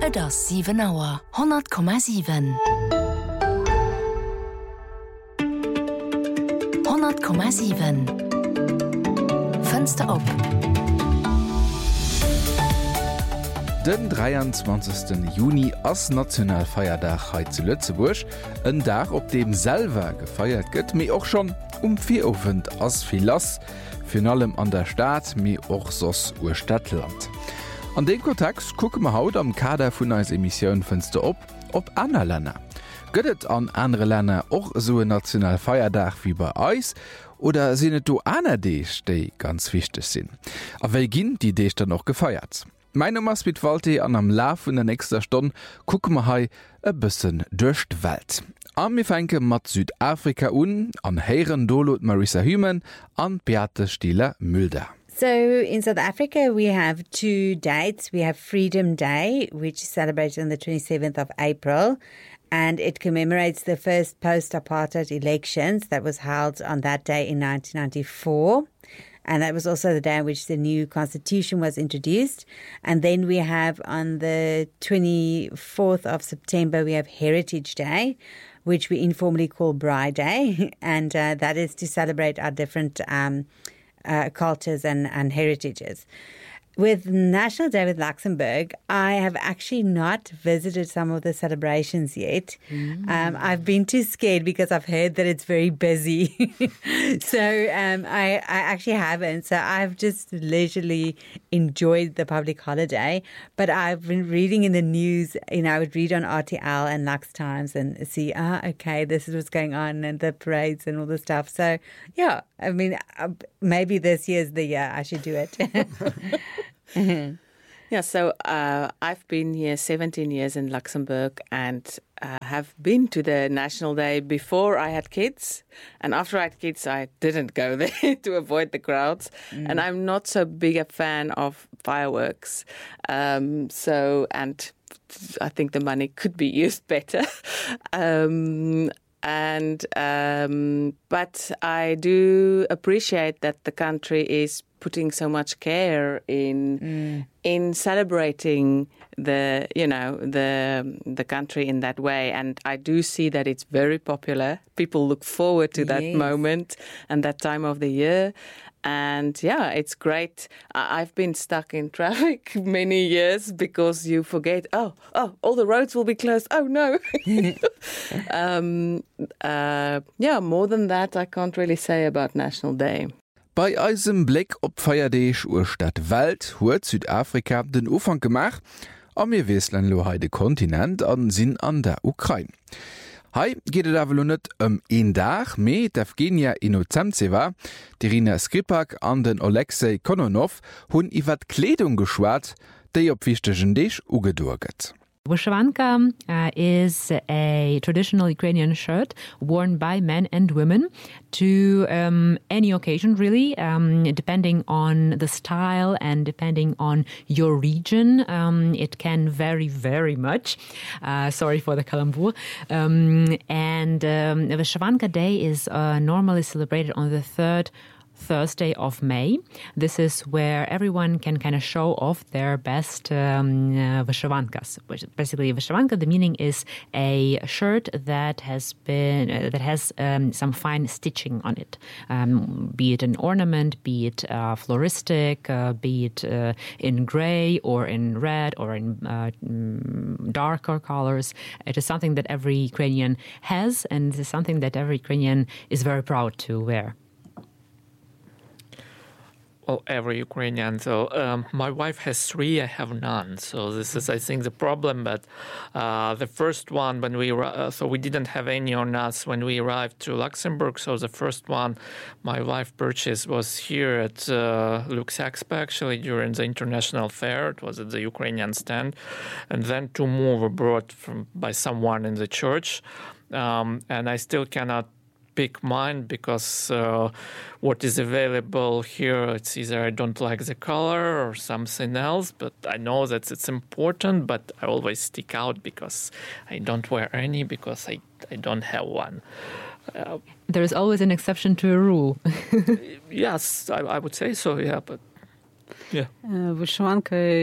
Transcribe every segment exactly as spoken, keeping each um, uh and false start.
Et ass sieben Auer hundert Komma sieben. hundert Komma sieben. Fenster op. Den dreiundzwanzigsten Juni ass Nationalfeierdach heit zu Lützeburg, en Dach op dem selwer gefeiert gëtt, méi och schon um vier Ofent ass vi lass, fir allem an der Staat méi och sos Urstadtland. An den Kontext kucke ma haut am Kader vun als Emissionioun Fenster op, op aner Länner. Gëtt an andere Länner och so e Nationalfeierdach wie bei eis, oder sinnet du aner Deeg déi ganz wichtig sinn? Aéi ginn die Deeg dann noch gefeiert? Mein Name ist Piet Walte an am Lauf vun der nächster Stunde gucken wir hei e bëssen durch die Welt. Am mir fenke mat Südafrika un, an heieren Dolot Marisa Hümann, an Beate Stieler-Mulder. So in South Africa we have two dates. We have Freedom Day, which is celebrated on the twenty-seventh of April, and it commemorates the first post-apartheid elections that was held on that day in nineteen ninety-four. And that was also the day on which the new constitution was introduced. And then we have on the twenty-fourth of September, we have Heritage Day, which we informally call Braai Day. And uh, that is to celebrate our different um, uh, cultures and, and heritages. With National Day with Luxembourg, I have actually not visited some of the celebrations yet. Mm. Um, I've been too scared because I've heard that it's very busy. so um, I, I actually haven't. So I've just leisurely enjoyed the public holiday. But I've been reading in the news, you know, I would read on R T L and Lux Times and see, ah, okay, this is what's going on and the parades and all the stuff. So, yeah, I mean, maybe this year's the year I should do it. Mm-hmm. Yeah, so uh, I've been here seventeen years in Luxembourg and uh, have been to the National Day before I had kids. And after I had kids, I didn't go there to avoid the crowds. Mm. And I'm not so big a fan of fireworks. Um, so, and I think the money could be used better. um, and um, but I do appreciate that the country is putting so much care in mm. in celebrating the you know the the country in that way, and I do see that it's very popular. People look forward to that yes. moment and that time of the year. And yeah, it's great. I've been stuck in traffic many years because you forget, oh, oh, all the roads will be closed. Oh, no. um, uh, yeah, more than that, I can't really say about National Day. Bei eisem Blick op Feierdeeg Urstadt Welt huet Südafrika den Ufang gemacht, a mir weeslen lo heide Kontinent an sinn an der Ukraine. Hei geht et awer net ëm een Dach méi d'Evgenia Innocentseva, d'Irina Skripak an den Oleksej Kononov hunn iwwer d'Kleedung geschwat, déi op wichtegen Deeg ugedurget. Wyszywanka uh, is a traditional Ukrainian shirt worn by men and women to um, any occasion, really, um, depending on the style and depending on your region. Um, it can vary very much. Uh, sorry for the calembour. Um, and um, the Wyszywanka Day is uh, normally celebrated on the third Thursday of May. This is where everyone can kind of show off their best um, uh, Wyszywankas. Basically, Wyszywanka, the meaning is a shirt that has been uh, that has um, some fine stitching on it, um, be it an ornament, be it uh, floristic, uh, be it uh, in gray or in red or in uh, darker colors. It is something that every Ukrainian has, and it is something that every Ukrainian is very proud to wear. Well, every Ukrainian. So um, my wife has three, I have none. So this is, I think, the problem. But uh, the first one, when we uh, so we didn't have any on us when we arrived to Luxembourg. So the first one my wife purchased was here at uh, Luxexpo, actually, during the international fair. It was at the Ukrainian stand. And then two more were brought from by someone in the church. Um, and I still cannot pick mine because uh, what is available here, it's either I don't like the color or something else, but I know that it's important, but I always stick out because I don't wear any because I, I don't have one. Uh, there is always an exception to a rule. Yes, I, I would say so, yeah, but yeah. Wyszywanka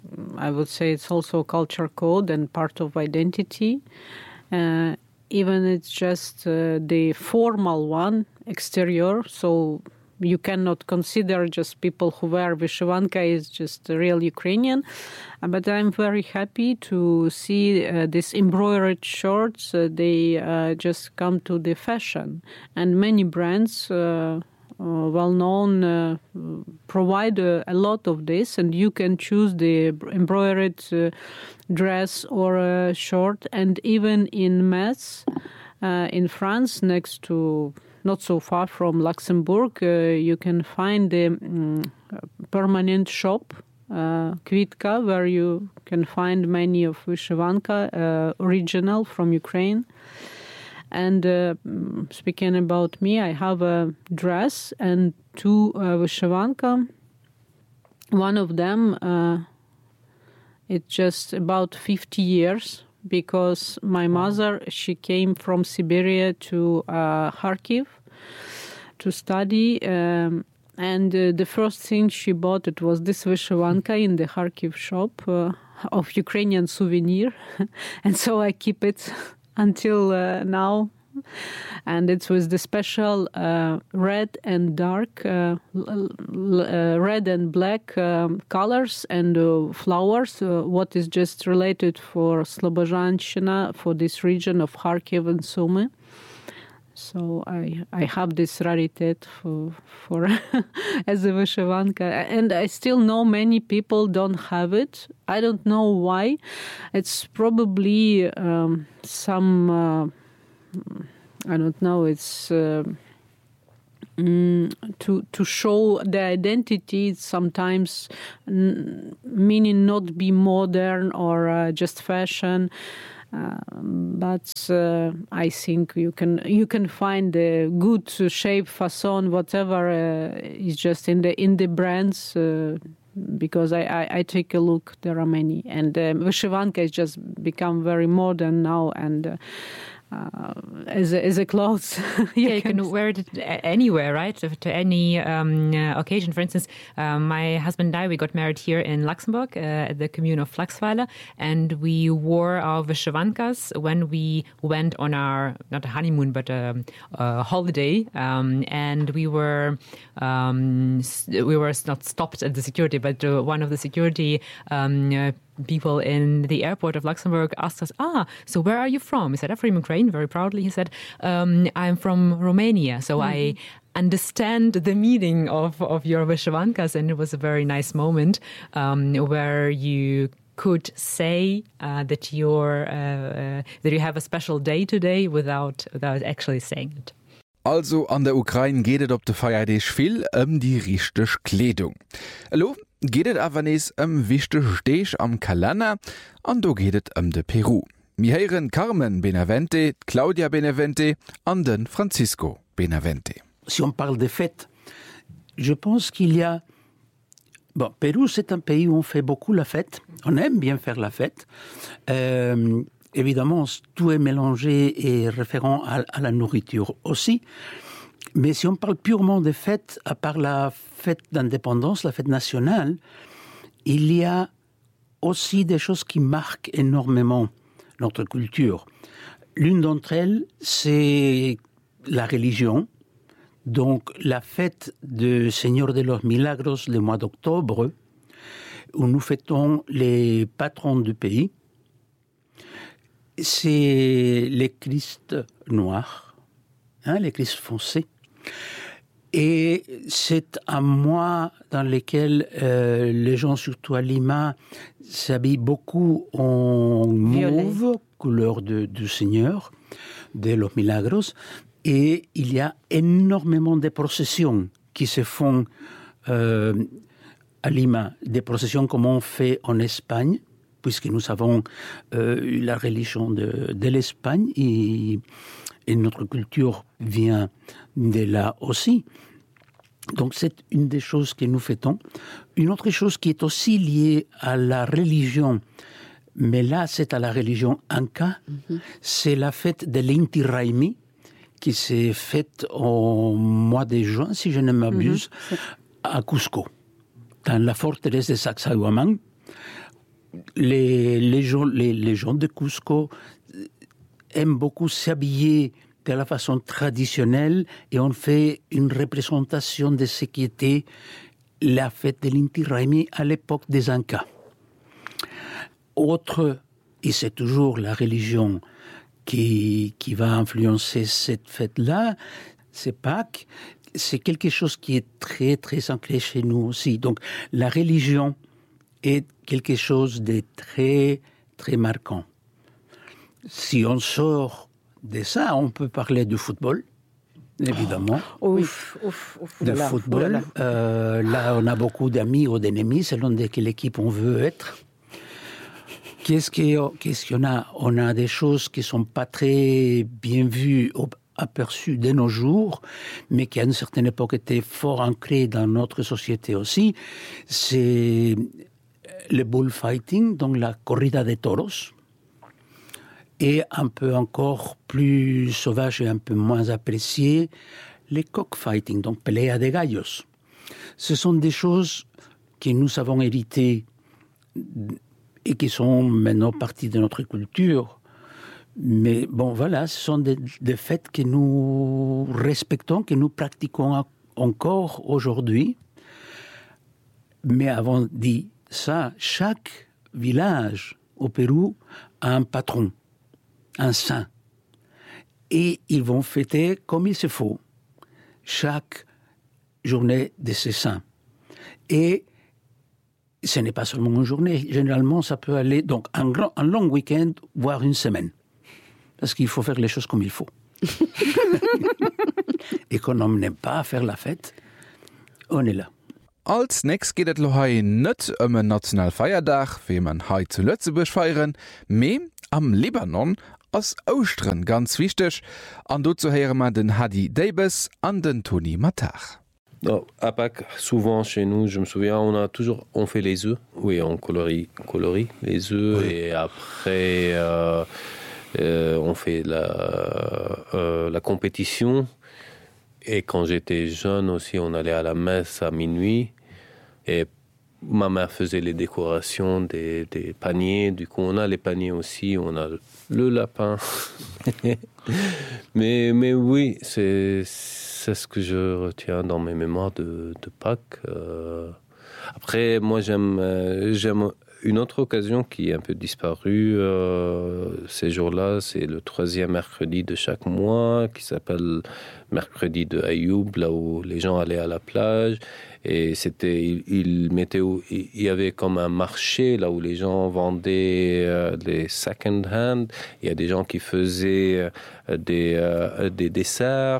I would say it's also a culture code and part of identity. Uh, even it's just uh, the formal one, exterior, so you cannot consider just people who wear vyshyvanka is just a real Ukrainian. Uh, but I'm very happy to see uh, these embroidered shirts. Uh, they uh, just come to the fashion. And many brands, uh, uh, well-known, uh, provide uh, a lot of this. And you can choose the embroidered uh, dress or a shirt. And even in Metz, uh, in France, next to... not so far from Luxembourg, uh, you can find a um, permanent shop, uh, Kvitka, where you can find many of vyshyvanka, uh, original from Ukraine. And uh, speaking about me, I have a dress and two uh, vyshyvanka. One of them, uh, it's just about fifty years. Because my mother, she came from Siberia to uh, Kharkiv to study, um, and uh, the first thing she bought, it was this vyshyvanka in the Kharkiv shop uh, of Ukrainian souvenir, and so I keep it until uh, now. And it was the special uh, red and dark, uh, l- l- uh, red and black um, colors and uh, flowers, uh, what is just related for Slobozhanщина, for this region of Kharkiv and Sumy. So I I have this raritet for, for as a vyshyvanka. And I still know many people don't have it. I don't know why. It's probably um, some... Uh, I don't know, it's uh, mm, to to show the identity, sometimes n- meaning not be modern or uh, just fashion. Uh, but uh, I think you can you can find a good shape, façon, whatever uh, is just in the in the brands. Uh, because I, I, I take a look, there are many. And um, vyshyvanka has just become very modern now, and uh, uh, as a, as a clothes. you, yeah, you can, can wear it anywhere, right? To, to any um, uh, occasion. For instance, um, my husband and I, we got married here in Luxembourg uh, at the commune of Flachsweiler, and we wore our vyshyvankas when we went on our, not a honeymoon, but a, a holiday, um, and we were um, we were not stopped at the security, but uh, one of the security um, uh, people in the airport of Luxembourg asked us, ah, so where are you from? We said, I'm from Ukraine, very proudly. He said, um, I'm from Romania. So mm-hmm. I understand the meaning of, of your vyshyvankas, and it was a very nice moment um, where you could say uh, that you're uh, uh, that you have a special day today without without actually saying it. Also an der Ukraine gehtet op de Feierdeich viel um die richteg Kleidung. Hallo, gehtet awanes um wichteg Deich am Kalender, an do gehtet um de Peru. Mi heieren Carmen Benavente, Claudia Benavente, an den Francisco Benavente. Si on parle des fêtes, je pense qu'il y a... Bon, Pérou, c'est un pays où on fait beaucoup la fête. On aime bien faire la fête. Euh, évidemment, tout est mélangé et référent à, à la nourriture aussi. Mais si on parle purement des fêtes, à part la fête d'indépendance, la fête nationale, il y a aussi des choses qui marquent énormément notre culture. L'une d'entre elles, c'est la religion. Donc, la fête de Seigneur de los Milagros, le mois d'octobre, où nous fêtons les patrons du pays, c'est les Christ noirs, hein, les Christ foncés. Et c'est un mois dans lequel euh, les gens, surtout à Lima, s'habillent beaucoup en mauve, couleur de, du Seigneur, de los Milagros. Et il y a énormément de processions qui se font euh, à Lima, des processions comme on fait en Espagne, puisque nous avons euh, la religion de, de l'Espagne et, et notre culture vient de là aussi. Donc c'est une des choses que nous fêtons. Une autre chose qui est aussi liée à la religion, mais là c'est à la religion Inca, mm-hmm. c'est la fête de l'Inti Raymi, qui s'est faite au mois de juin, si je ne m'abuse, mm-hmm. à Cusco, dans la forteresse de Sacsayhuamán, les, les, gens, les, les gens de Cusco aiment beaucoup s'habiller de la façon traditionnelle et on fait une représentation de ce qui était la fête de l'Inti Raymi à l'époque des Incas. Autre, et c'est toujours la religion qui, qui va influencer cette fête-là, c'est Pâques, c'est quelque chose qui est très très ancré chez nous aussi. Donc la religion est quelque chose de très très marquant. Si on sort de ça, on peut parler du football, évidemment. Oh, ouf, ouf, ouf. De Voilà, football. voilà. Euh, là, on a beaucoup d'amis ou d'ennemis, selon de quelle équipe on veut être. Qu'est-ce qu'il qu'est-ce qu'il y en a? On a des choses qui ne sont pas très bien vues, aperçues de nos jours, mais qui à une certaine époque étaient fort ancrées dans notre société aussi. C'est le bullfighting, donc la corrida de toros, et un peu encore plus sauvage et un peu moins apprécié, les cockfighting, donc pelea de gallos. Ce sont des choses que nous avons héritées et qui sont maintenant partie de notre culture. Mais bon, voilà, ce sont des, des fêtes que nous respectons, que nous pratiquons encore aujourd'hui. Mais avant dit ça, chaque village au Pérou a un patron, un saint. Et ils vont fêter comme il se faut chaque journée de ces saints. Et ce n'est pas seulement une journée. Généralement, ça peut aller donc un, grand, un long week-end, voire une semaine. Parce qu'il faut faire les choses comme il faut. Et quand on n'aime pas faire la fête, on est là. Als nächstes geht es heute nicht um einen nationalen Feiertag, wie man heute zu Lützeburg feiern, mais am Libanon als Ostern ganz wichtig. Und dazu hören wir den Hadi Davis und den Tony Matach. Non, à Pâques, souvent chez nous, je me souviens, on a toujours, on fait les œufs. Oui, on colorie, on colorie les œufs oui. Et après, euh, euh, on fait la, euh, la compétition. Et quand j'étais jeune aussi, on allait à la messe à minuit. Et ma mère faisait les décorations des, des paniers. Du coup, on a les paniers aussi, on a le lapin. mais, mais oui, c'est... C'est ce que je retiens dans mes mémoires de, de Pâques. Euh, après, moi, j'aime, euh, j'aime une autre occasion qui est un peu disparue euh, ces jours-là. C'est le troisième mercredi de chaque mois, qui s'appelle mercredi de Ayoub, là où les gens allaient à la plage. Et c'était, il, il, mettait, il y avait comme un marché là où les gens vendaient euh, les second hand. Il y a des gens qui faisaient euh, des, euh, des desserts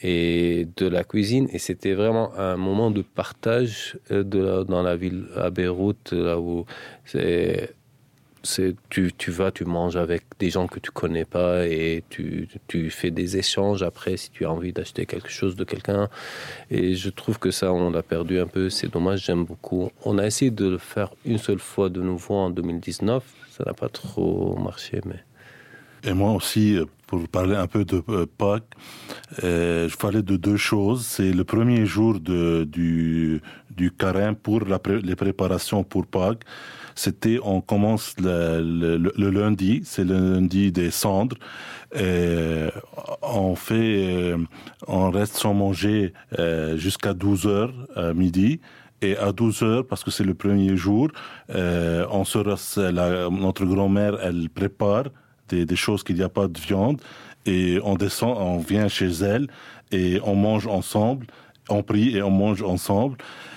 et de la cuisine, et c'était vraiment un moment de partage de la, dans la ville à Beyrouth, là où c'est, c'est, tu, tu vas, tu manges avec des gens que tu connais pas et tu, tu fais des échanges après si tu as envie d'acheter quelque chose de quelqu'un. Et je trouve que ça, on l'a perdu un peu, c'est dommage, j'aime beaucoup. On a essayé de le faire une seule fois de nouveau en deux mille dix-neuf, ça n'a pas trop marché, mais... Et moi aussi, pour parler un peu de Pâques, euh, je parlais de deux choses. C'est le premier jour de, du, du carême pour la pré, les préparations pour Pâques. C'était, on commence le, le, le lundi, c'est le lundi des cendres. Et on fait, on reste sans manger jusqu'à douze heures à midi. Et à douze heures, parce que c'est le premier jour, euh, on se, la, notre grand-mère, elle prépare Des, des choses qu'il n'y a pas de viande, et on descend, on vient chez elle, et on mange ensemble, on prie et on mange ensemble,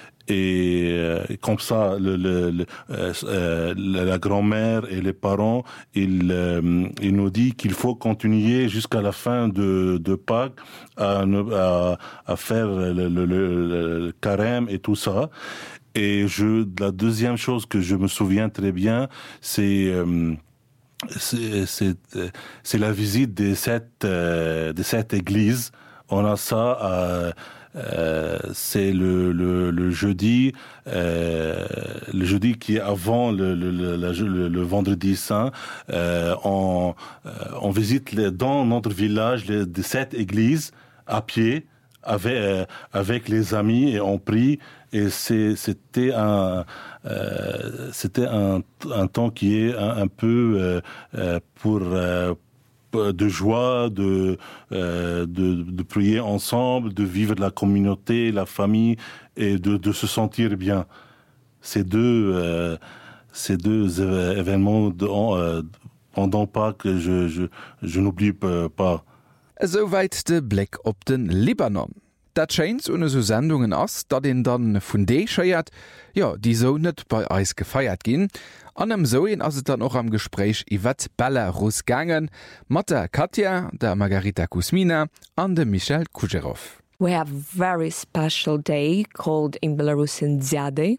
et euh, comme ça, le, le, le, euh, la grand-mère et les parents, ils, euh, ils nous disent qu'il faut continuer jusqu'à la fin de, de Pâques à, à, à faire le, le, le, le carême et tout ça. Et je, la deuxième chose que je me souviens très bien, c'est... Euh, C'est, c'est, c'est la visite des sept, euh, des sept églises. On a ça, euh, euh, c'est le, le, le jeudi, euh, le jeudi qui est avant le, le, le, le, le vendredi saint. Euh, on, euh, on visite les, dans notre village les, les sept églises à pied avec, euh, avec les amis et on prie. Et c'est, c'était un, euh, c'était un, un temps qui est un, un peu euh, euh, pour euh, de joie, de, euh, de, de prier ensemble, de vivre la communauté, la famille et de, de se sentir bien. Ces deux, euh, ces deux événements de, euh, pendant Pâques, je, je, je n'oublie pas. Soweit de Blick op den Libanon. Dat scheint ohne so Sendungen ass, dat den dann vun dee scheiert, ja, die so net bei Eis gefeiert gin. Anem Soen ass dann auch am Gespräch iwwer Belarus gangen, mat der Katja, der Margarita Kuzmina an de Michel Kujerov. We have a very special day called in Belarusian Dziady.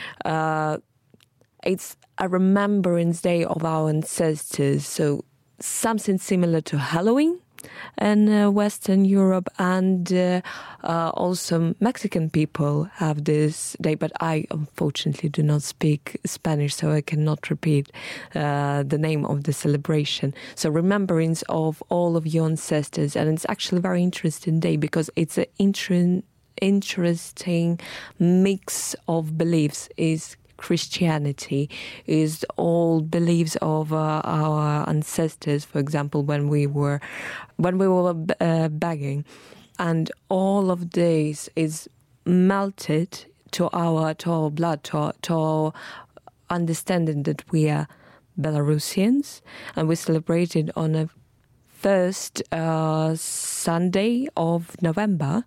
Uh, it's a remembrance day of our ancestors, so something similar to Halloween in uh, Western Europe, and uh, uh, also Mexican people have this day, but I unfortunately do not speak Spanish, so I cannot repeat uh, the name of the celebration. So remembrance of all of your ancestors, and it's actually a very interesting day because it's an inter- interesting mix of beliefs. Is Christianity is all beliefs of uh, our ancestors, for example, when we were when we were uh, begging, and all of this is melted to our to our blood, to, to our understanding that we are Belarusians, and we celebrated on a first uh, Sunday of November.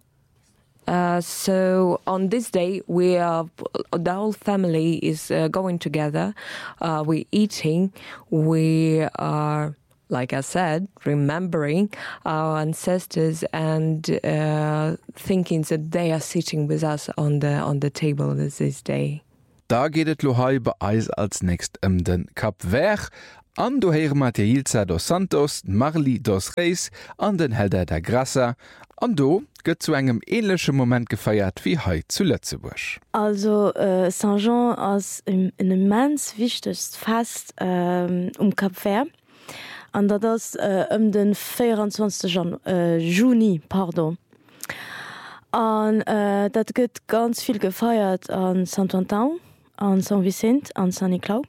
Uh, so on this day, we are, the whole family is uh, going together, uh, we're eating, we are, like I said, remembering our ancestors and uh, thinking that they are sitting with us on the, on the table this day. Da geht et lohai bei Eis als nächst um den Kap Vert, an do her Materialza dos Santos, Marli dos Reis, an den Helder der Grassa, an do gëtt zu engem ähnliche Moment gefeiert wie hei zu Lützeburg. Also äh, Saint Jean ass en immens wichtigst Fest ähm, um Kap Vert, an dat ass äh, um den vierundzwanzigsten Äh, Juni pardon. An äh, dat gëtt ganz viel gefeiert an Saint-Antoine, an Saint Vicent, an Saint Nicolas.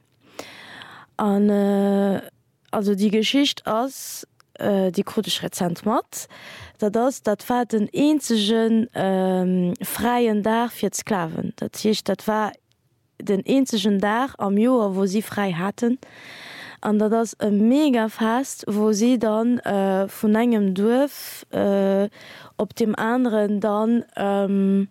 An äh, also die Geschicht ass äh, die kritisch Rezent mat, dat ass dat war den enzegen ähm, freien Dag fir Sklaven. Dat hicht dat war den enzegen Dag am Joer, wo sie frei hatten. An dat ass e mega Fest, wo sie dann äh, vun engem Dorf äh, op dem anderen dann ähm,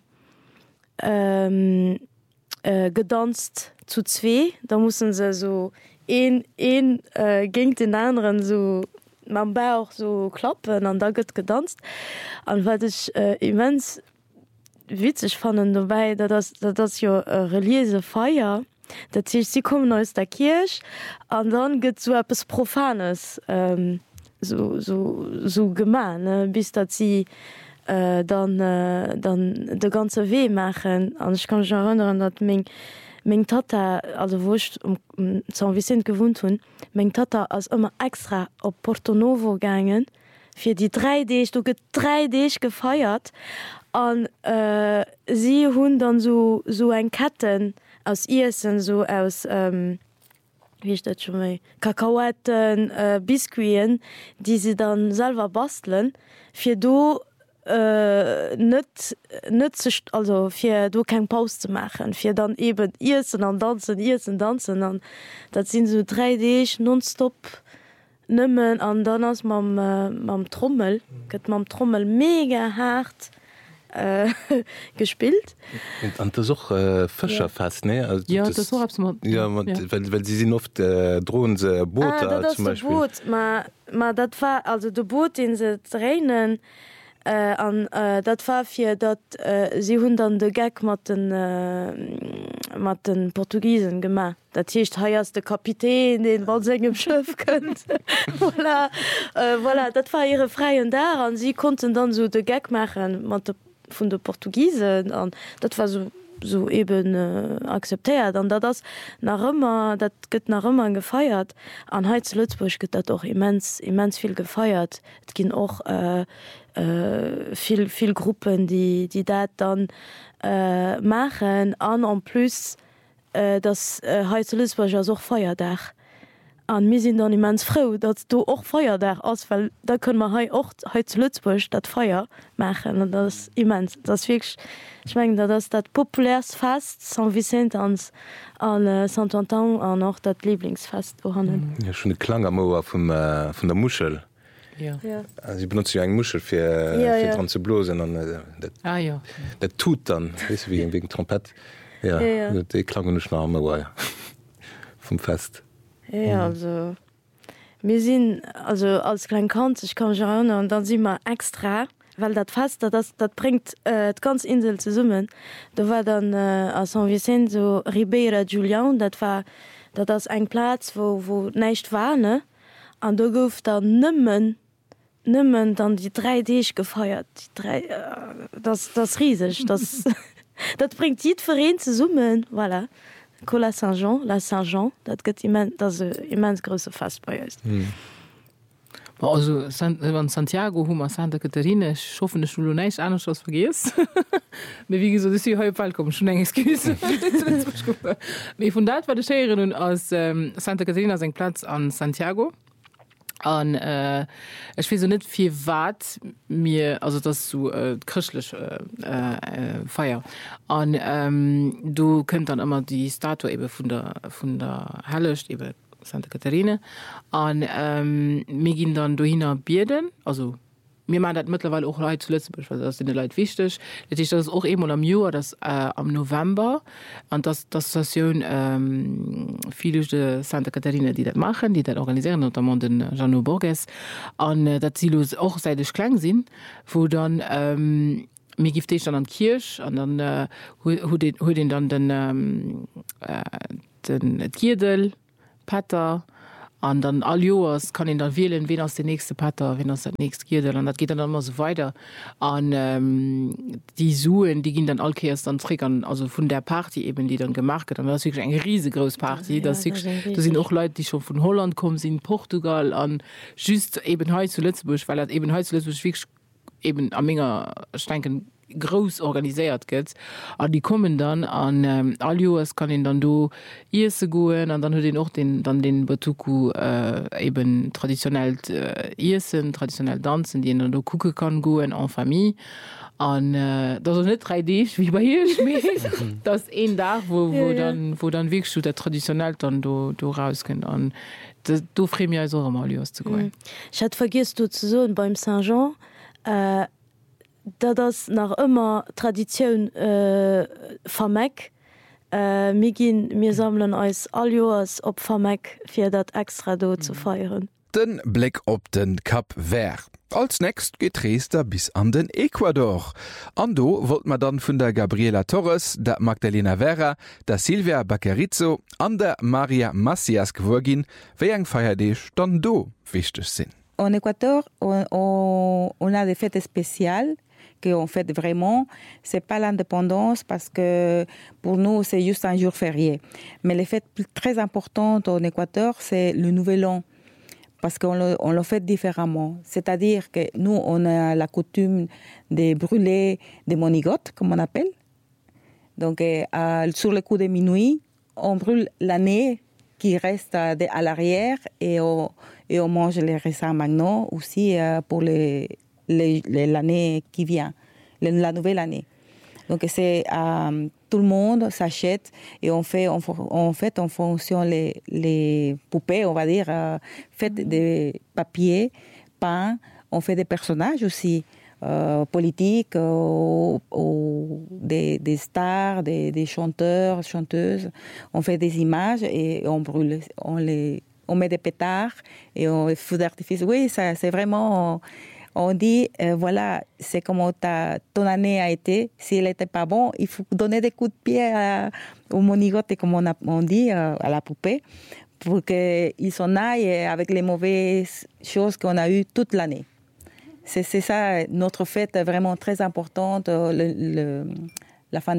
ähm, äh, gedanzt zu zwee. Da mussssen se so een een äh, ging den anderen so man Bauch so klappen, an da gëtt gedanzt. An wat ich äh, immens witzig fannnen dabei, dat das, dat das jo äh, reliese Feier. Dat sie kommen aus der Kirch, an dann gëtt so etwas Profanes ähm, so, so, so gemein, ne? Bis dat sie äh, dann, äh, dann de ganze Weh machen. Und ich kann mich erinnern, dat mein, mein Tata, also wo ich um, um Saint Vicent gewohnt hun, mein Tata als immer extra op Porto Novo gegangen, für die drei D, du get drei D gefeiert, an äh, sie hun dann so, so ein Ketten aus Essen, so aus ähm, wie ich das schon mal, Kakaoetten, äh, Biskuiten, die sie dann selber basteln, für du äh, nicht, nicht zu, also für du kein Pause zu machen, für dann eben Essen und tanzen, Essen, tanzen, und das sind so drei D nonstop nimmen, und dann ist man äh, mit Trommel, geht man Trommel mega hart Äh, gespielt an der such äh, Fischer ja. Fast ne also, ja, das, das man, ja, man, ja. Weil, weil sie sind oft äh, drohen se Boot ah, zum Beispiel Boot. Ma, ma dat war also de Boot in se trainen äh, an äh, dat war fir dat äh, sie hun an de Gag mat den äh, mat den Portugiesen gemacht. Dat hicht heiers de Kapitän den wat segem Schiff könnt voilà. äh, voilà, dat war ihre freien da an sie konnten dann so de Gag machen mat vun de Portugiesen an dat war so so eben äh, akzeptiert an dat das nach immer dat gëtt nach immer gefeiert an heiz Lützburg gëtt dat auch immens immens viel gefeiert et gin auch äh, äh, viel viel Gruppen die die dat dann äh, machen an an plus äh, das äh, heiz Lützburg as auch feierdach an mir sind dann immens froh dat du och feier der aus weil da können man he och he Lützburg dat feier machen und das immens das wirklich ich mein, da das dat populärs fast Saint Vicent ans an äh, Saint Anton an noch dat Lieblingsfest mhm. Ja, schon Klang am Mauer vom äh, von der Muschel ja. Ja. Also, ich benutze ja eng Muschel für, ja, für ja. dran zu blosen und äh, dat, ah, ja. dat tut dann weißt du, wie wegen Trompet ja, ja, ja. Die klang nach am Mauer ja. vom Fest. Ja, also mir sinn also als klein Kant ich kann erinnern und dann si immer extra weil dat fast dat das dat bringt äh, ganz Insel zu summen da war dann äh, a Saint Vicent so Ribeira Julian dat war dat das eng Platz wo wo neicht war ne an da gouf da nimmen nimmen dann die drei Dich gefeiert die drei äh, das das riesig das dat bringt dit verein zu summen voilà. Cola Saint-Jean, la Saint-Jean, dat gëtt immens, dat se immens grosse Fest bei ist. Hm. Also an Santiago hummer Santa Catarina schoffen Schul neich anders was vergées. Me wie so he Fall kom schon eng Exkus. Me vun dat war de Scheieren hun aus ähm, Santa Catarina seg Platz an Santiago. An äh, ich will so net viel wat mir also das so äh, christlich äh, äh, feier an ähm, du könnt dann immer die Statue eben von der von der Hellecht eben Santa Catarina an ähm, mir gehen dann du hin Bierden also mir man dat mittlerweile auch Leute zuletzt das sind Leute wichtig das ist das auch eben am Jahr das äh, am November und das das Session ähm, viele de Santa Catarina die das machen die das organisieren unter den Jano Borges an äh, dat sie auch seitig klein sind wo dann ähm, mir gift ich dann an Kirsch und dann äh, hu den hu den dann den ähm, äh, den Tierdel Pater an dann all Joas kann ihn dann wählen, wen aus der nächste Pater, wen aus der nächste Girdel und das geht dann immer so weiter an ähm, die Suen, die gehen dann allkehrst dann triggern, also von der Party eben, die dann gemacht wird, und das ist wirklich eine riesengroße Party, ja, das, das, ist, das sind auch Leute, die schon von Holland kommen, sind Portugal an just eben heute zu Lützburg, weil das eben heute zu Lützburg wirklich eben am Menge Steinken groß organisiert geht an die kommen dann an ähm, all Joas kann ihn dann do Ise goen an dann hue den auch den dann den Batuku äh, eben traditionell äh, Isen traditionell tanzen die dann do gucke kann goen en Familie an äh, das net drei D wie bei hier das een da wo, wo ja, dann wo dann wegst du der traditionell dann do, do rausken an du fri mir so mal Joas zu goen. Ich hat vergisst du zu so beim Saint-Jean äh, da das nach immer Tradition äh, vermeck äh, mir gin mir sammeln als all Joas op vermeck fir dat extra do mhm. zu feieren. Den Blick op den Kap Vert. Als nächst geht Dresder bis an den Ecuador. Ando wollt man dann vun der Gabriela Torres, der Magdalena Vera, der Silvia Baccarizzo an der Maria Macias gewurgin, wéi eng Feierdeeg dann do wichtig sinn. En Équateur, on, on, on a des fêtes spéciales qu'on fête vraiment. C'est pas l'indépendance parce que pour nous, c'est juste un jour férié. Mais les fêtes très importantes en Équateur, c'est le Nouvel An parce qu'on le, on le fait différemment. C'est-à-dire que nous, on a la coutume de brûler des monigotes, comme on appelle. Donc, euh, sur le coup de minuit, on brûle l'année qui reste à, à l'arrière et on, et on mange les raisins maintenant aussi euh, pour les, les, les, l'année qui vient, les, la nouvelle année. Donc c'est euh, tout le monde s'achète et on fait, on, on fait en fonction les, les poupées, on va dire, euh, faites des papiers peints, on fait des personnages aussi. Euh, politiques ou, ou des, des stars, des, des chanteurs, chanteuses. On fait des images et on brûle, on, les, on met des pétards et on feu d'artifice. Oui, ça, c'est vraiment... On, on dit, euh, voilà, c'est comment ta, ton année a été. Si elle n'était pas bon, il faut donner des coups de pied à, au monigote, comme on, a, on dit, à la poupée, pour qu'ils s'en aillent avec les mauvaises choses qu'on a eues toute l'année. C'est, c'est ça notre fête vraiment très importante, le, le, la fin d'année.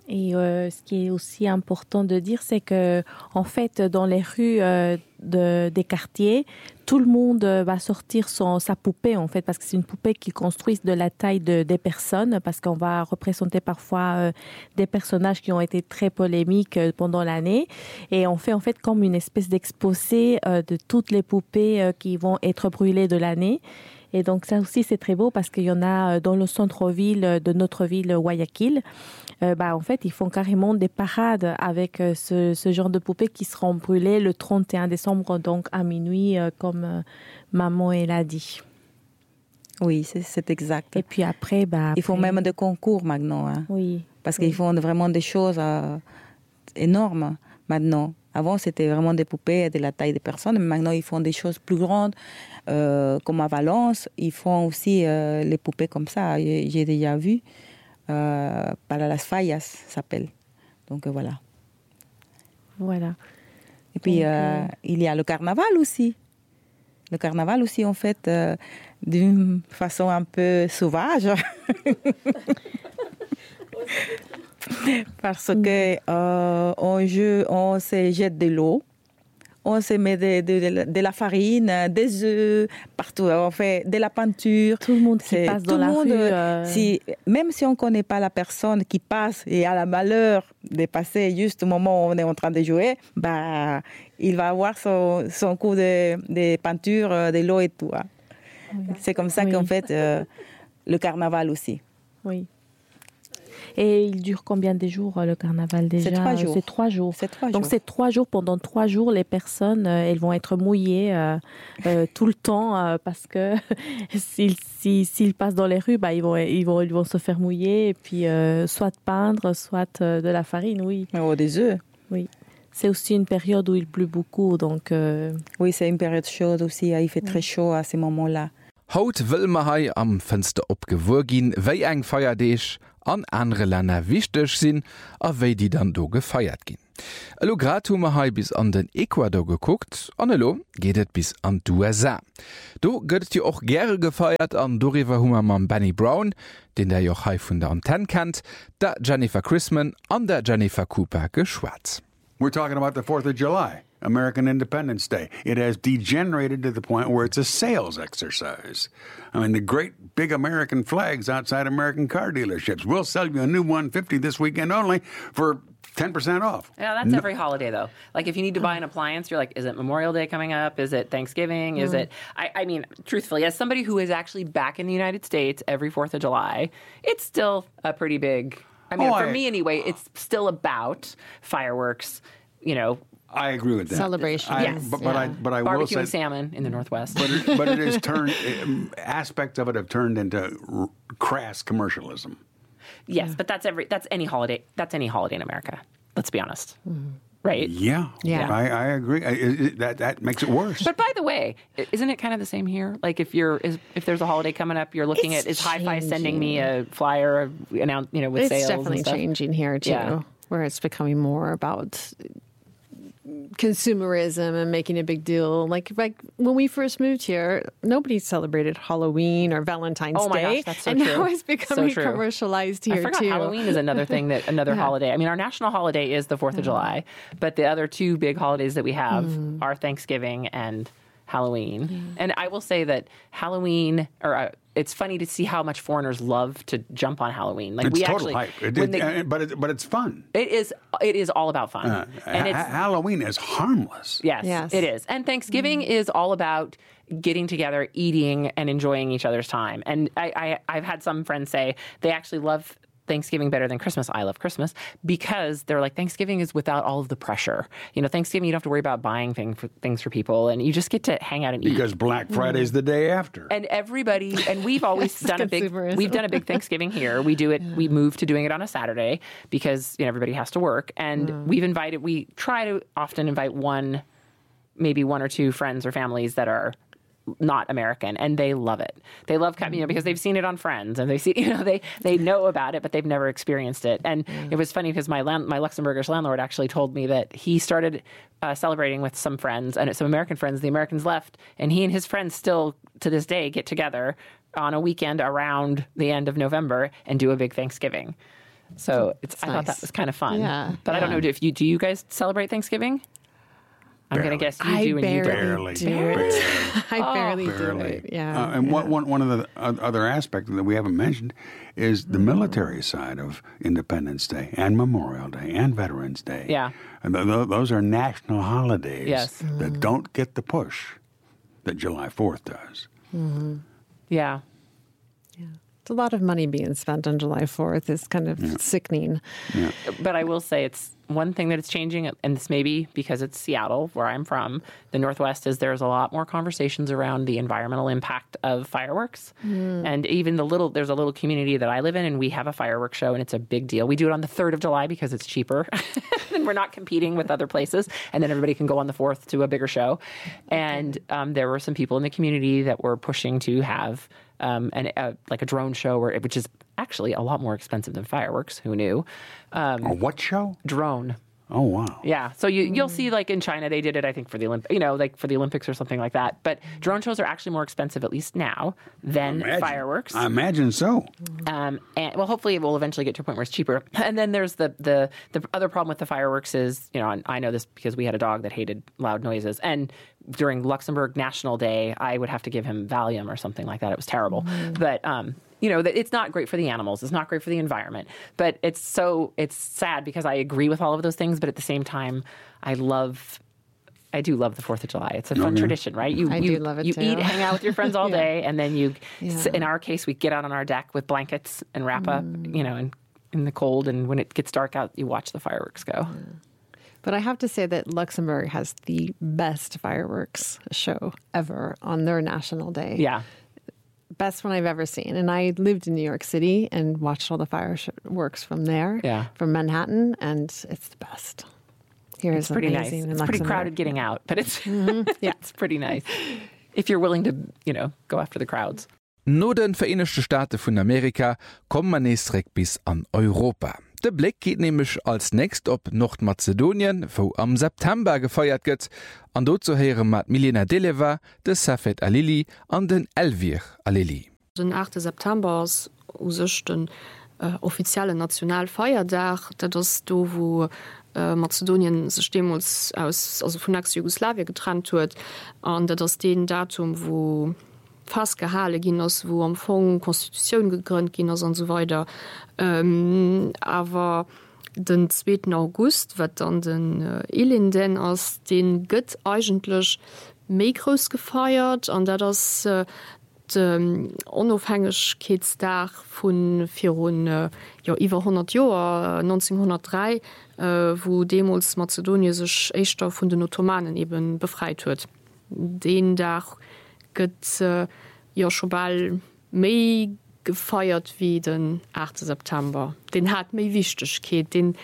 Et euh, ce qui est aussi important de dire, c'est que en fait, dans les rues euh, de, des quartiers, tout le monde va sortir son, sa poupée, en fait, parce que c'est une poupée qui construit de la taille de, des personnes, parce qu'on va représenter parfois euh, des personnages qui ont été très polémiques euh, pendant l'année. Et on fait en fait comme une espèce d'exposé euh, de toutes les poupées euh, qui vont être brûlées de l'année. Et donc ça aussi c'est très beau parce qu'il y en a dans le centre-ville de notre ville Guayaquil. Euh, bah, en fait, ils font carrément des parades avec euh, ce, ce genre de poupées qui seront brûlées le trente et un décembre, donc à minuit, euh, comme euh, maman elle a dit. Oui, c'est exact. Et puis après, bah, après... ils font même des concours maintenant. Hein, oui. Parce oui. qu'ils font vraiment des choses euh, énormes maintenant. Avant, c'était vraiment des poupées de la taille des personnes, mais maintenant, ils font des choses plus grandes. Euh, comme à Valence, ils font aussi euh, les poupées comme ça. J'ai déjà vu. Euh, para las fallas s'appelle. Donc euh, voilà. Voilà. Et puis Donc, euh, euh... il y a le carnaval aussi. Le carnaval aussi en fait euh, d'une façon un peu sauvage. Parce que euh, on joue, on se jette de l'eau. On se met de, de, de, de la farine, des œufs, partout. On fait de la peinture. Tout le monde qui passe dans la monde, rue. Euh... Si, même si on ne connaît pas la personne qui passe et a la malheur de passer juste au moment où on est en train de jouer, bah, il va avoir son, son coup de, de peinture, de l'eau et tout. Hein. Oui. C'est comme ça oui. qu'en fait, euh, le carnaval aussi. Oui. Et il dure combien de jours le carnaval déjà? C'est trois jours. C'est trois jours. C'est trois Donc jours. c'est trois jours. Pendant trois jours, les personnes, euh, elles vont être mouillées euh, euh, tout le temps euh, parce que s'ils, s'ils, s'ils passent dans les rues, bah, ils, vont, ils, vont, ils vont se faire mouiller et puis euh, soit peindre, soit euh, de la farine, oui. Oh, des œufs. Oui. C'est aussi une période où il pleut beaucoup, donc... Euh... Oui, c'est une période chaude aussi. Il fait très chaud à ces moments-là. Haut will ma hai am Fenster opgewur gin, wéi eng feierdeeg an andere Länner wichtech sinn, a wéi die dann do gefeiert ginn. Elo gratu ma hai bis an den Ecuador geguckt, anelo gehtet bis an d'U S A. Do gëtt Di och gre gefeiert an doriwer hummer mam Benny Brown, den der joch hai vun der Antenne kennt, der Jennifer Chrisman an der Jennifer Cooper geschwatz. We're talking about the fourth of July. American Independence Day. It has degenerated to the point where it's a sales exercise. I mean, the great big American flags outside American car dealerships. We'll sell you a new one fifty this weekend only for ten percent off. Yeah, that's no. every holiday, though. Like, if you need to buy an appliance, you're like, is it Memorial Day coming up? Is it Thanksgiving? Is mm. it... I, I mean, truthfully, as somebody who is actually back in the United States every fourth of July, it's still a pretty big... I mean, oh, for I, me anyway, it's still about fireworks, you know... I agree with that. Celebration, I, yes. But, but, yeah. I, but I Barbecue will say... and salmon in the Northwest. But it, but it has turned... aspects of it have turned into r- crass commercialism. Yes, yeah. but that's every that's any holiday. That's any holiday in America. Let's be honest. Mm-hmm. Right? Yeah. Yeah. I, I agree. I, it, that, that makes it worse. But by the way, isn't it kind of the same here? Like, if you're is, if there's a holiday coming up, you're looking it's at, is Hi-Fi sending me a flyer, you know, with it's sales It's definitely and stuff? changing here, too, yeah. where it's becoming more about... consumerism and making a big deal. Like, like when we first moved here, nobody celebrated Halloween or Valentine's oh my Day. Gosh, that's so and true. now it's becoming so commercialized here I forgot too. Halloween is another thing that another yeah. holiday. I mean, our national holiday is the fourth of July, but the other two big holidays that we have mm. are Thanksgiving and Halloween. Mm. And I will say that Halloween or uh, it's funny to see how much foreigners love to jump on Halloween. Like it's we total actually, hype. It, it, they, but it, but it's fun. It is. It is all about fun. Uh, and it's, ha- Halloween is harmless. Yes, yes, it is. And Thanksgiving mm. is all about getting together, eating, and enjoying each other's time. And I, I, I've had some friends say they actually love Thanksgiving better than Christmas. I love Christmas because they're like, Thanksgiving is without all of the pressure. You know, Thanksgiving, you don't have to worry about buying thing for, things for people, and you just get to hang out and because eat. Because Black Friday's mm. the day after. And everybody, and we've always done a big, we've done a big Thanksgiving here. We do it, yeah. we moved to doing it on a Saturday because, you know, everybody has to work. And mm. we've invited, we try to often invite one, maybe one or two friends or families that are not American, and they love it. They love coming, you know, because they've seen it on Friends, and they see, you know, they they know about it, but they've never experienced it. And mm. it was funny because my land, my Luxembourgish landlord actually told me that he started uh, celebrating with some friends, and some American friends. The Americans left, and he and his friends still to this day get together on a weekend around the end of November and do a big Thanksgiving. So it's, I nice. thought that was kind of fun. Yeah, but yeah. I don't know if you do. You guys celebrate Thanksgiving? I'm going to guess you I do and barely you barely do barely. it. I Oh. barely, barely. do it. Yeah. Uh, and yeah. One, one, one of the other aspects that we haven't mentioned is the military side of Independence Day and Memorial Day and Veterans Day. Yeah. And th- th- those are national holidays Yes. that Mm. don't get the push that July fourth does. Mm-hmm. Yeah. It's a lot of money being spent on July fourth. It's kind of Yeah. sickening. Yeah. But I will say it's one thing that it's changing, and this may be because it's Seattle, where I'm from, the Northwest, is there's a lot more conversations around the environmental impact of fireworks. Mm. And even the little, there's a little community that I live in, and we have a fireworks show, and it's a big deal. We do it on the third of July because it's cheaper, and we're not competing with other places, and then everybody can go on the fourth to a bigger show. And um, there were some people in the community that were pushing to have um, an, uh, like a drone show, where, which is actually a lot more expensive than fireworks. Who knew? Um, A what show? Drone. Oh, wow. Yeah. So you, you'll see, like in China, they did it, I think, for the Olymp- you know, like for the Olympics or something like that. But drone shows are actually more expensive, at least now, than Imagine. fireworks. I imagine so. Um, and well, hopefully it will eventually get to a point where it's cheaper. And then there's the, the, the other problem with the fireworks is, you know, and I know this because we had a dog that hated loud noises. And during Luxembourg National Day, I would have to give him Valium or something like that. It was terrible. Mm. But, um, you know, that it's not great for the animals. It's not great for the environment. But it's so it's sad because I agree with all of those things. But at the same time, I love I do love the fourth of July. It's a fun Okay. tradition, right? You, I you, do love it you too. eat, hang out with your friends all Yeah. day, and then you, Yeah. in our case, we get out on our deck with blankets and wrap up, Mm. you know, in, in the cold. And when it gets dark out, you watch the fireworks go. But I have to say that Luxembourg has the best fireworks show ever on their National Day. Yeah. Best one I've ever seen. And I lived in New York City and watched all the fireworks from there, Yeah. from Manhattan, and it's the best. Here It's is pretty nice. amazing in It's pretty Luxembourg. crowded getting out, but it's Mhm. yeah, it's pretty nice if you're willing to, you know, go after the crowds. No den Vereinigte Staaten vun Amerika kom man neesrek bis an Europa. De Blick geht nämlich als nächst op Nordmazedonien, wo am September gefeiert gëtt, an dort zu here mat Milena Deleva, de Safed Alili an den Elvir Alili. Den achte September us den äh, offizielle Nationalfeierdach, dat das do wo äh, Mazedonien Stemos aus also vun Ex-Jugoslawien getrennt huet, an dat das den Datum, wo fast gehale ginnners, wo am Fong Konstitution gegrünnt ginnners an so weiter. Ähm, aber den zweiten August wat an den äh, Ilinden ass den gëtt eigentlich méigros gefeiert, an dat das äh, den Onofhängigkeitsdag vun virun äh, ja, iwwer hundert Joer neunzehnhundertdrei, äh, wo Demos Mazedonien sech Eichter vun den Ottomanen eben befreit huet. Den Dach gëtt äh, ja schon bald méi gefeiert wie den achte September. Den hat méi Wichtegkeet, den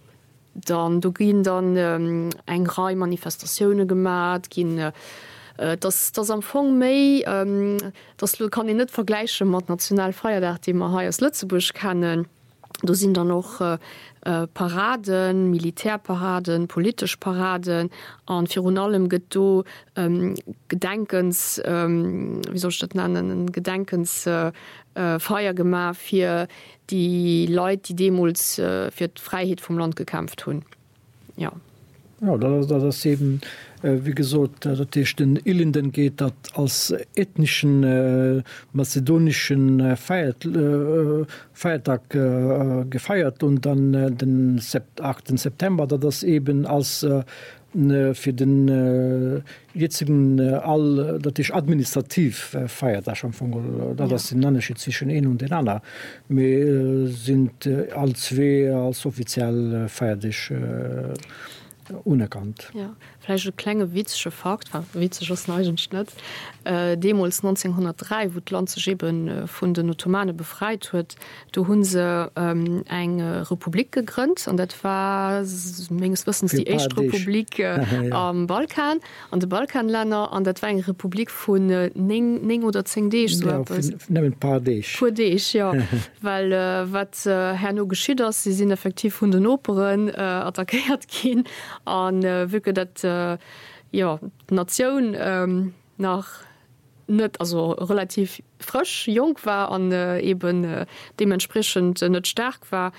dann du ginn dann ähm, eng Reihe Manifestationune gemacht, ginn äh, das, das am Fong méi ähm, das kann ich net vergleichen mat Nationalfeierdach, die man ha aus Lützeburg kennen. Du sind da noch äh, äh, Paraden, Militärparaden, politisch Paraden an Fi allem Getto ähm, Gedenkens ähm, wie soll ich das nennen Gedenkens äh, äh, Feiergemach für die Leute, die Demos äh, für die Freiheit vom Land gekämpft haben. Ja. Ja, das, das eben äh, wie gesagt, dat den Ilinden geht dat als ethnischen äh, mazedonischen äh, Feiert, äh, Feiertag äh, gefeiert und dann äh, den achten September, da das eben als äh, für den äh, jetzigen äh, all dat ich administrativ äh, feiert da schon von da das sind Unterschied zwischen een und den anderen äh, sind äh, als zwei als offiziell äh, feierlich äh, unerkannt. Ja, vielleicht ein kleiner witzischer Fakt, witziges Neuschnitt. Äh, Demos neunzehnhundertdrei, wo das Land sich eben äh, von den Ottomanen befreit hat, da haben sie ähm, eine Republik gegründet und das war, meines Wissens, die erste Republik äh, ja. am Balkan, an den Balkanländern, und das war eine Republik von äh, neun oder zehn Däch. So ja, ein paar Däch. Paar Däch, ja. Weil äh, was äh, her noch geschieht ist, sie sind effektiv von den Operen äh, attackiert gehen. an äh, wirklich dat äh, ja Nation ähm, nach net also relativ frisch jung war an äh, eben äh, dementsprechend äh, net stark war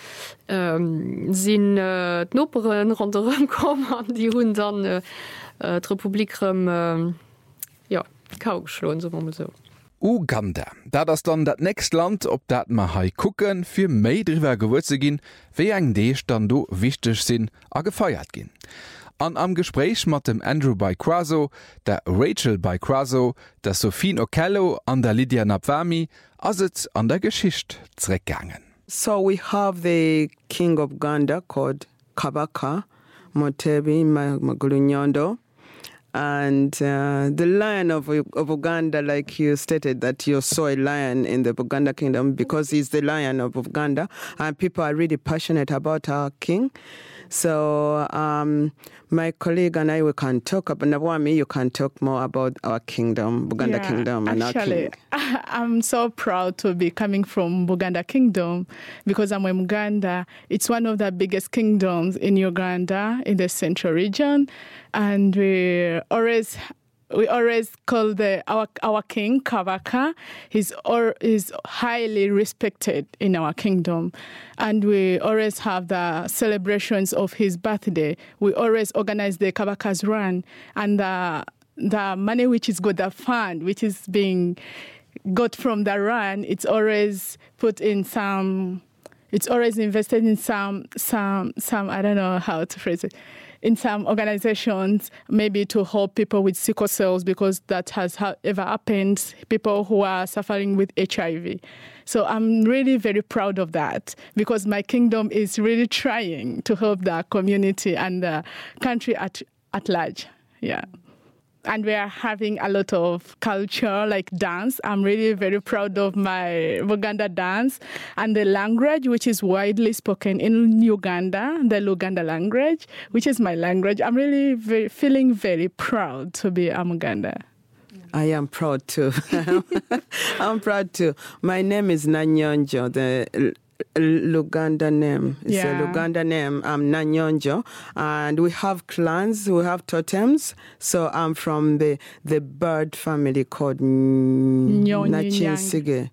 ähm, sinn äh, Noperen run kommen an die hun dann äh, äh, Republikum äh, ja kau geschloen so so. Uganda, da das dann dat nächst Land op dat ma hai kucken fir méi drwer gewürze gin, wie eng Deeg dann do wichtig sinn a gefeiert gin. An am Gespräch mat dem Andrew Baikraso, der Rachel Baikraso, der Sophie Okello an der Lydia Napwami as et an der Geschicht zreckgangen. So we have the king of Uganda called Kabaka Motebi Magulunyondo. And uh, the lion of, of Uganda, like you stated, that you saw a lion in the Buganda kingdom because he's the lion of Uganda, and people are really passionate about our king. So um, my colleague and I, we can talk about Nawami. You can talk more about our kingdom, Buganda yeah, kingdom, and actually, our king. I'm so proud to be coming from Buganda kingdom because I'm in Uganda. It's one of the biggest kingdoms in Uganda in the central region, and we always. We always call the our our king Kabaka. He's or is highly respected in our kingdom, and we always have the celebrations of his birthday. We always organize the Kabaka's run, and the the money which is got the fund which is being got from the run. It's always put in some. It's always invested in some some some. I don't know how to phrase it. In some organizations, maybe to help people with sickle cells, because that has ha- ever happened, people who are suffering with H I V. So I'm really very proud of that, because my kingdom is really trying to help the community and the country at, at large. Yeah. And we are having a lot of culture, like dance. I'm really very proud of my Buganda dance and the language, which is widely spoken in Uganda, the Luganda language, which is my language. I'm really very, feeling very proud to be a Muganda. I am proud too. I'm proud too. My name is Nanyonjo, the Luganda name. It's yeah. a Luganda name. I'm Nanyonjo, and we have clans, we have totems. So I'm from the the bird family called Nachinsige.